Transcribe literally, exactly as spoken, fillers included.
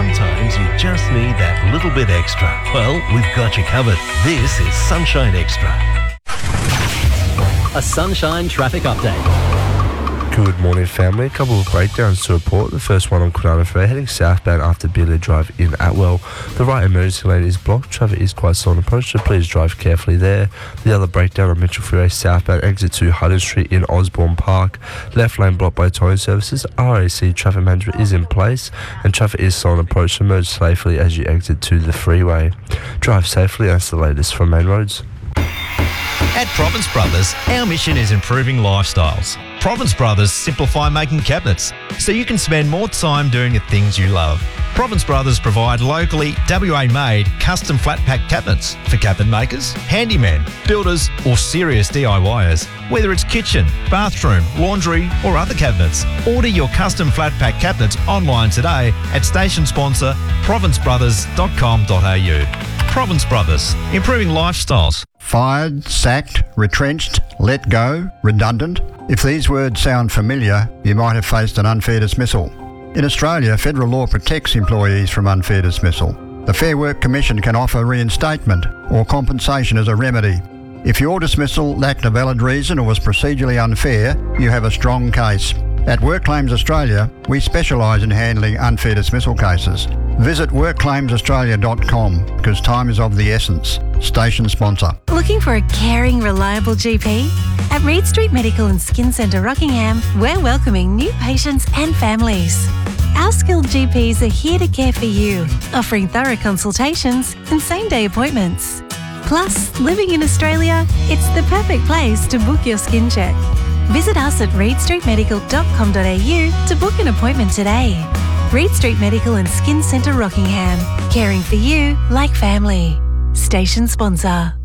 Sometimes you just need that little bit extra. Well, we've got you covered. This is Sunshine Extra. A Sunshine traffic update. Good morning, family. A couple of breakdowns to report. The first one on Kwinana Ferry, heading southbound after Bearley Drive in Atwell. The right emergency lane is blocked. Traffic is quite slow on approach, so please drive carefully there. The other breakdown on Mitchell Freeway southbound, exit to Hutton Street in Osborne Park. Left lane blocked by towing services. R A C traffic management is in place, and traffic is slow on approach, so merge safely as you exit to the freeway. Drive safely. That's the latest from Main Roads. At Province Brothers, our mission is improving lifestyles. Province Brothers simplify making cabinets so you can spend more time doing the things you love. Province Brothers provide locally W A-made custom flat pack cabinets for cabinet makers, handymen, builders or serious D I Y ers. Whether it's kitchen, bathroom, laundry or other cabinets, order your custom flat pack cabinets online today at station sponsor province brothers dot com dot a u. Province Brothers, improving lifestyles. Fired, sacked, retrenched, let go, redundant. If these words sound familiar, you might have faced an unfair dismissal. In Australia, federal law protects employees from unfair dismissal. The Fair Work Commission can offer reinstatement or compensation as a remedy. If your dismissal lacked a valid reason or was procedurally unfair, you have a strong case. At Work Claims Australia, we specialise in handling unfair dismissal cases. Visit work claims australia dot com because time is of the essence. Station sponsor. Looking for a caring, reliable G P? At Reed Street Medical and Skin Centre Rockingham, we're welcoming new patients and families. Our skilled G Ps are here to care for you, offering thorough consultations and same-day appointments. Plus, living in Australia, it's the perfect place to book your skin check. Visit us at reed street medical dot com dot a u to book an appointment today. Reed Street Medical and Skin Centre Rockingham, caring for you like family. Station sponsor.